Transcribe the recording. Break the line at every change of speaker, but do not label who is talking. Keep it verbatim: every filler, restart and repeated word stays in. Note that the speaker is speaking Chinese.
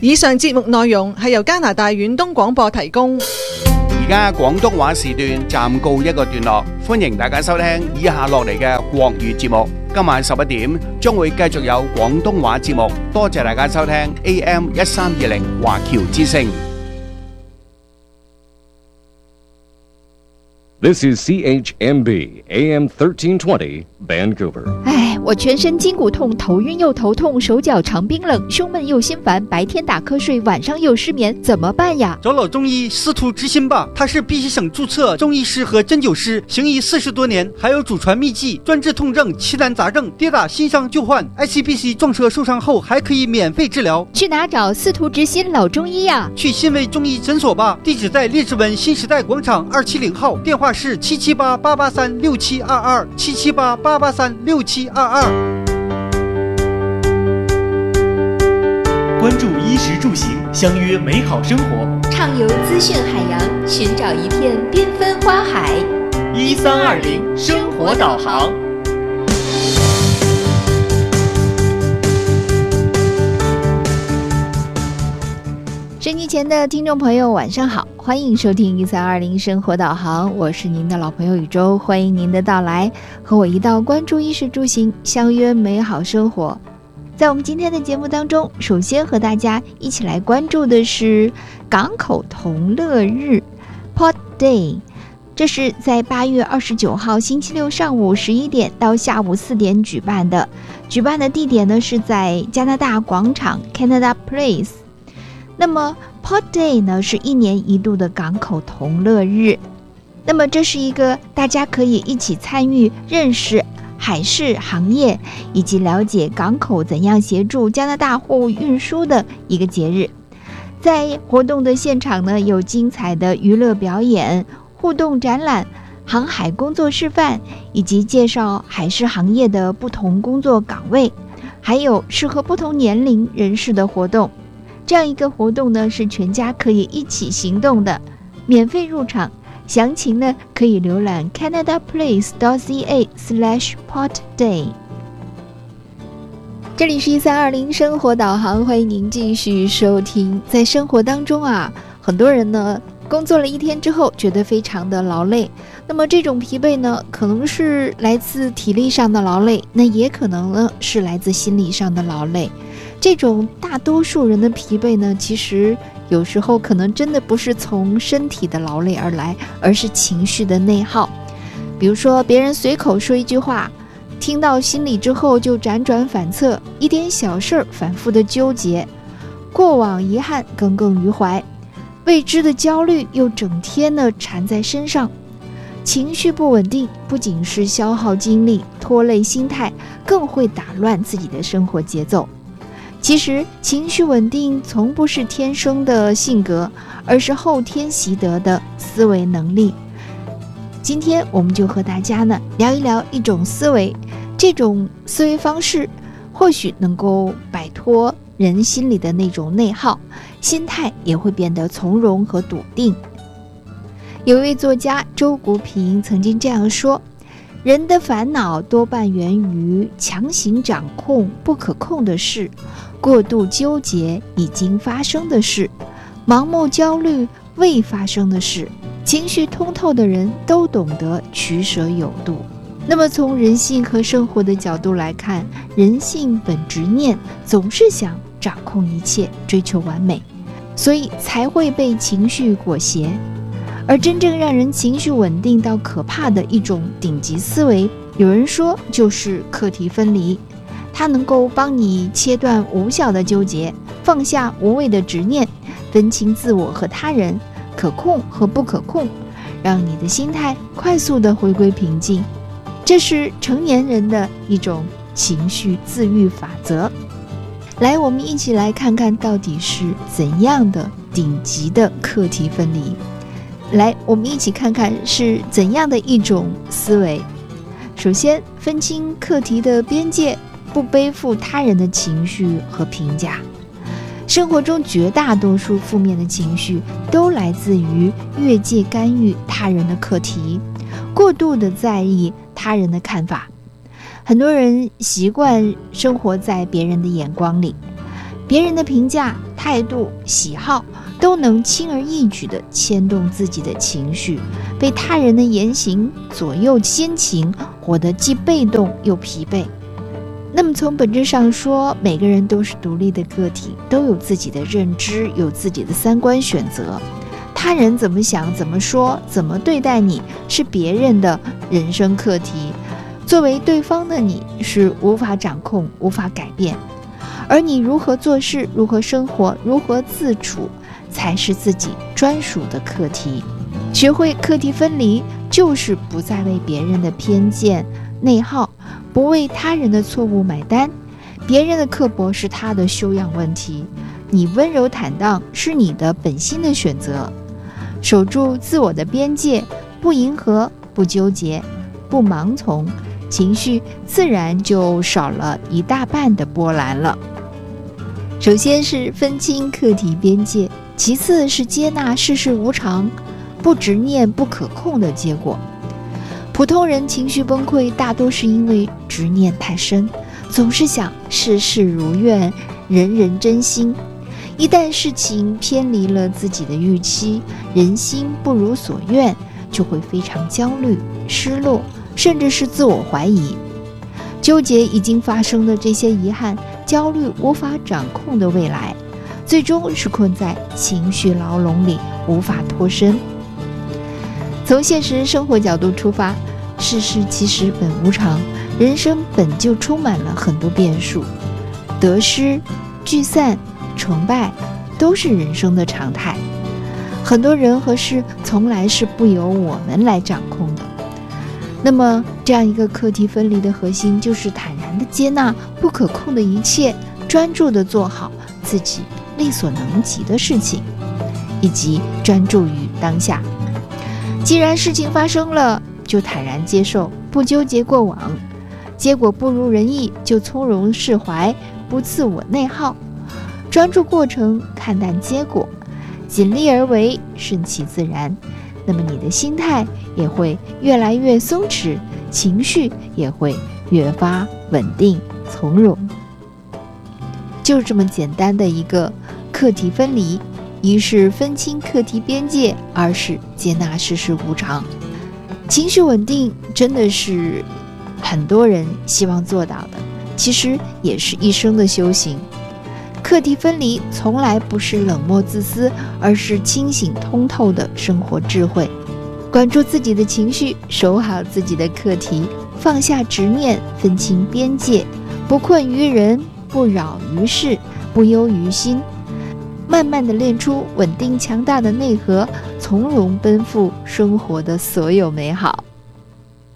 以上節目內容係由加拿大遠東廣播提供。
而家廣東話時段暫告一個段落，歡迎大家收聽以下落嚟嘅國語節目。今晚十一點將會繼續有廣東話節目，多謝大家收聽 A M 一三二零華僑之聲。
This is C H M B A M thirteen twenty Vancouver。
哎，我全身筋骨痛，头晕又头痛，手脚常冰冷，胸闷又心烦，白天打瞌睡，晚上又失眠，怎么办呀？
找老中医司徒之心吧，他是必须省注册中医师和针灸师，行医四十多年，还有祖传秘籍，专治痛症、奇难杂症，跌打新伤旧患 ，I C B C 撞车受伤后还可以免费治疗。
去哪找司徒之心老中医呀？
去新维中医诊所吧，地址在列治文新时代广场二七零号，电话是七七八八八三六七二二七七八八八三六七二二。
关注衣食住行，相约美好生活，
畅游资讯海洋，寻找一片缤纷花海。
一三二零生活导航。
收音机前的听众朋友晚上好，欢迎收听一三二零生活导航，我是您的老朋友宇宙，欢迎您的到来，和我一道关注衣食住行，相约美好生活。在我们今天的节目当中，首先和大家一起来关注的是港口同乐日 Port Day， 这是在八月二十九号星期六上午十一点到下午四点举办的，举办的地点呢是在加拿大广场 Canada Place。那么 Port Day 呢是一年一度的港口同乐日，那么这是一个大家可以一起参与认识海事行业以及了解港口怎样协助加拿大货物运输的一个节日。在活动的现场呢，有精彩的娱乐表演、互动展览、航海工作示范，以及介绍海事行业的不同工作岗位，还有适合不同年龄人士的活动。这样一个活动呢，是全家可以一起行动的，免费入场。详情呢，可以浏览 canadaplace.ca slash portday。这里是一三二零生活导航，欢迎您继续收听。在生活当中啊，很多人呢工作了一天之后，觉得非常的劳累。那么这种疲惫呢，可能是来自体力上的劳累，那也可能呢是来自心理上的劳累。这种大多数人的疲惫呢，其实有时候可能真的不是从身体的劳累而来，而是情绪的内耗。比如说别人随口说一句话，听到心里之后就辗转反侧，一点小事儿反复的纠结，过往遗憾耿耿于怀，未知的焦虑又整天的缠在身上。情绪不稳定不仅是消耗精力、拖累心态，更会打乱自己的生活节奏。其实情绪稳定从不是天生的性格，而是后天习得的思维能力。今天我们就和大家呢聊一聊一种思维，这种思维方式或许能够摆脱人心里的那种内耗，心态也会变得从容和笃定。有一位作家周国平曾经这样说，人的烦恼多半源于强行掌控不可控的事，过度纠结已经发生的事，盲目焦虑未发生的事。情绪通透的人都懂得取舍有度。那么从人性和生活的角度来看，人性本执念，总是想掌控一切，追求完美，所以才会被情绪裹挟。而真正让人情绪稳定到可怕的一种顶级思维，有人说就是课题分离。它能够帮你切断无效的纠结，放下无谓的执念，分清自我和他人，可控和不可控，让你的心态快速地回归平静。这是成年人的一种情绪自愈法则。来，我们一起来看看到底是怎样的顶级的课题分离。来，我们一起看看是怎样的一种思维。首先，分清课题的边界，不背负他人的情绪和评价。生活中绝大多数负面的情绪都来自于越界干预他人的课题，过度的在意他人的看法。很多人习惯生活在别人的眼光里，别人的评价态度、喜好，都能轻而易举地牵动自己的情绪，被他人的言行左右心情，活得既被动又疲惫。那么从本质上说，每个人都是独立的个体，都有自己的认知，有自己的三观选择。他人怎么想、怎么说、怎么对待你，是别人的人生课题。作为对方的你，是无法掌控、无法改变。而你如何做事、如何生活、如何自处，才是自己专属的课题。学会课题分离，就是不再为别人的偏见内耗，不为他人的错误买单。别人的刻薄是他的修养问题，你温柔坦荡是你的本心的选择。守住自我的边界，不迎合，不纠结，不盲从，情绪自然就少了一大半的波澜了。首先是分清课题边界，其次是接纳世事无常，不执念不可控的结果。普通人情绪崩溃，大多是因为执念太深，总是想事事如愿，人人真心。一旦事情偏离了自己的预期，人心不如所愿，就会非常焦虑、失落，甚至是自我怀疑，纠结已经发生的这些遗憾，焦虑无法掌控的未来，最终是困在情绪牢笼里，无法脱身。从现实生活角度出发，世事其实本无常，人生本就充满了很多变数，得失、聚散、成败都是人生的常态。很多人和事从来是不由我们来掌控的。那么这样一个课题分离的核心，就是坦然地接纳不可控的一切，专注地做好自己力所能及的事情，以及专注于当下。既然事情发生了，就坦然接受，不纠结过往，结果不如人意就从容释怀，不自我内耗，专注过程，看淡结果，尽力而为，顺其自然。那么你的心态也会越来越松弛，情绪也会越发稳定从容。就是这么简单的一个课题分离，一是分清课题边界，二是接纳世事无常。情绪稳定真的是很多人希望做到的，其实也是一生的修行。课题分离从来不是冷漠自私，而是清醒通透的生活智慧。管住自己的情绪，守好自己的课题，放下执念，分清边界，不困于人，不扰于事，不忧于心，慢慢地练出稳定强大的内核，从容奔赴生活的所有美好。